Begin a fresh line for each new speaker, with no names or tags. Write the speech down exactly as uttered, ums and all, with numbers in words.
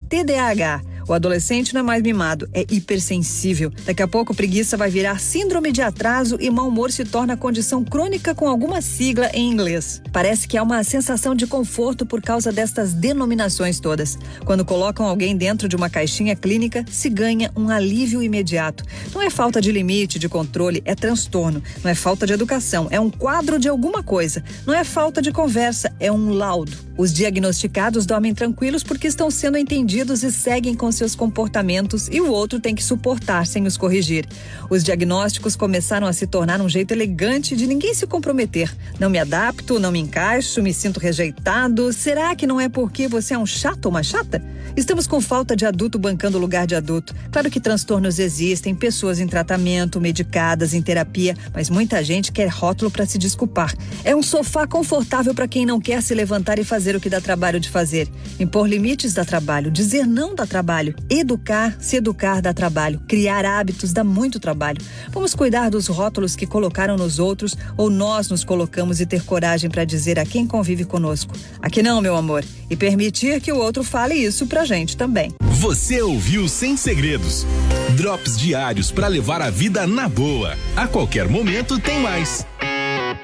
T D A H. O adolescente não é mais mimado, é hipersensível. Daqui a pouco, preguiça vai virar síndrome de atraso e mau humor se torna condição crônica com alguma sigla em inglês. Parece que há uma sensação de conforto por causa destas denominações todas. Quando colocam alguém dentro de uma caixinha clínica, se ganha um alívio imediato. Não é falta de limite, de controle, é transtorno. Não é falta de educação, é um quadro de alguma coisa. Não é falta de conversa, é um laudo. Os diagnosticados dormem tranquilos porque estão sendo entendidos e seguem com seus comportamentos e o outro tem que suportar sem os corrigir. Os diagnósticos começaram a se tornar um jeito elegante de ninguém se comprometer. Não me adapto, não me encaixo, me sinto rejeitado. Será que não é porque você é um chato ou uma chata? Estamos com falta de adulto bancando o lugar de adulto. Claro que transtornos existem, pessoas em tratamento, medicadas, em terapia, mas muita gente quer rótulo para se desculpar. É um sofá confortável para quem não quer se levantar e fazer o que dá trabalho de fazer. Impor limites dá trabalho, dizer não dá trabalho. Educar, se educar dá trabalho. Criar hábitos dá muito trabalho. Vamos cuidar dos rótulos que colocaram nos outros ou nós nos colocamos e ter coragem para dizer a quem convive conosco. Aqui não, meu amor. E permitir que o outro fale isso pra gente também.
Você ouviu Sem Segredos. Drops diários para levar a vida na boa. A qualquer momento tem mais.